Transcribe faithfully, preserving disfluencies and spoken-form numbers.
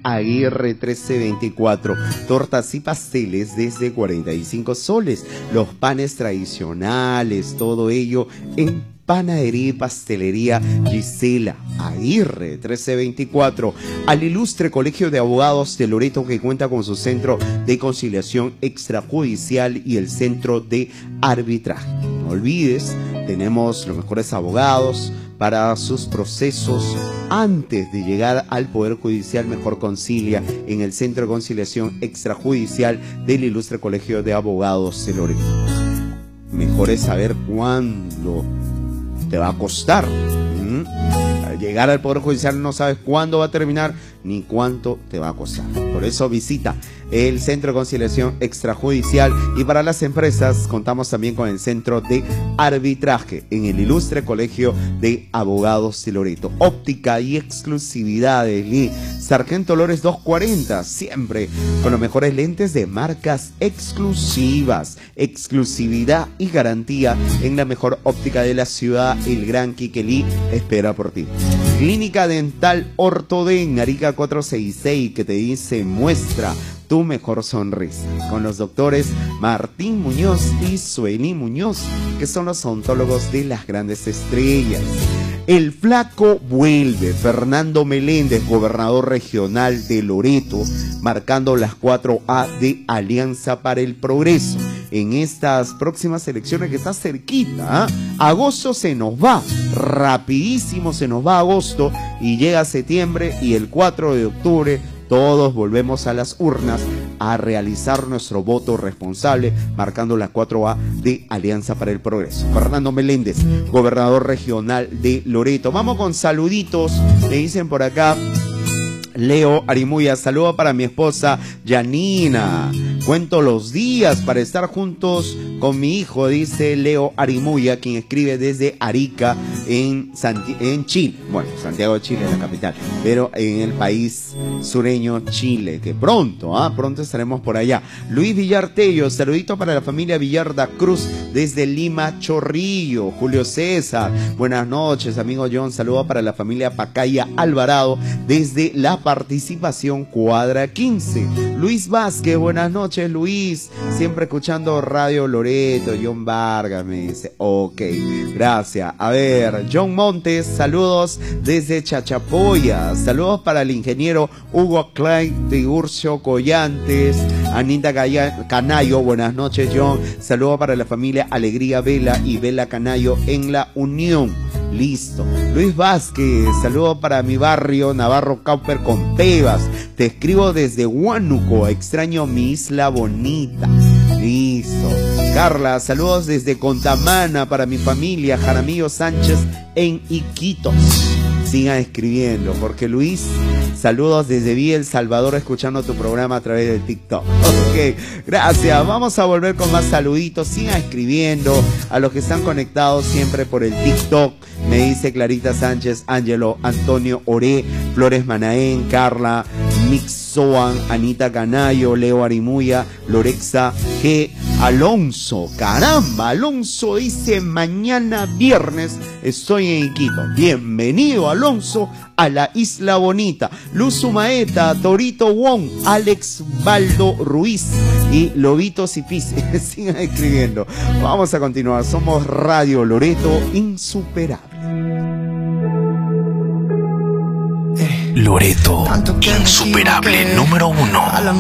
Aguirre trece veinticuatro. Tortas y pasteles desde cuarenta y cinco soles. Los panes tradicionales, todo ello en Panadería y Pastelería Gisela Aguirre trece veinticuatro. Al ilustre Colegio de Abogados de Loreto, que cuenta con su centro de conciliación extrajudicial y el centro de arbitraje. No olvides, tenemos los mejores abogados para sus procesos. Antes de llegar al Poder Judicial, mejor concilia en el Centro de Conciliación Extrajudicial del ilustre Colegio de Abogados de Loreto. Mejor es saber cuándo te va a costar. ¿Mm? Al llegar al Poder Judicial no sabes cuándo va a terminar ni cuánto te va a costar. Por eso visita el Centro de Conciliación Extrajudicial, y para las empresas contamos también con el Centro de Arbitraje en el ilustre Colegio de Abogados de Loreto. Óptica y exclusividad de Sargento Lores doscientos cuarenta, siempre con los mejores lentes de marcas exclusivas, exclusividad y garantía en la mejor óptica de la ciudad. El Gran Quiquelí espera por ti. Clínica Dental Ortoden Arica cuatrocientos sesenta y seis, que te dice muestra tu mejor sonrisa, con los doctores Martín Muñoz y Sueli Muñoz, que son los odontólogos de las grandes estrellas. El flaco vuelve. Fernando Meléndez, gobernador regional de Loreto, marcando las cuatro A de Alianza para el Progreso en estas próximas elecciones que está cerquita. ¿eh? Agosto se nos va, rapidísimo se nos va agosto, y llega septiembre, y el cuatro de octubre todos volvemos a las urnas a realizar nuestro voto responsable, marcando la cuatro A de Alianza para el Progreso. Fernando Meléndez, gobernador regional de Loreto. Vamos con saluditos. Me dicen por acá, Leo Arimuya, saludo para mi esposa Janina. Cuento los días para estar juntos con mi hijo, dice Leo Arimuya, quien escribe desde Arica, en, Santi en Chile. Bueno, Santiago de Chile es la capital, pero en el país sureño Chile, que pronto, ¿ah? pronto estaremos por allá. Luis Villartello, saludito para la familia Villarda Cruz desde Lima Chorrillo. Julio César, buenas noches, amigo John, saludo para la familia Pacaya Alvarado desde la participación Cuadra quince. Luis Vázquez, buenas noches Luis, siempre escuchando Radio Loreto. John Vargas me dice, ok, gracias. A ver, John Montes, saludos desde Chachapoya, saludos para el ingeniero Hugo Klein de Urcio Collantes. Anita Canayo, buenas noches John, saludos para la familia Alegría Vela y Vela Canayo en La Unión. Listo. Luis Vázquez, saludo para mi barrio Navarro Cauper con Tebas. Te escribo desde Huánuco, extraño mi isla bonita. Listo. Carla, saludos desde Contamana para mi familia Jaramillo Sánchez en Iquitos. Sigan escribiendo, porque Luis, saludos desde Villa El Salvador, escuchando tu programa a través del TikTok. Ok, gracias. Vamos a volver con más saluditos. Sigan escribiendo a los que están conectados siempre por el TikTok. Me dice Clarita Sánchez, Ángelo, Antonio Oré, Flores Manaén, Carla, Mixoan, Anita Canayo, Leo Arimuya, Lorexa G, Alonso. Caramba, Alonso dice mañana viernes estoy en Iquitos. Bienvenido Alonso a la Isla Bonita. Luz Sumaeta, Torito Wong, Alex Baldo Ruiz y Lobito Cipis. Sigan escribiendo. Vamos a continuar. Somos Radio Loreto, insuperable. Loreto, insuperable número uno.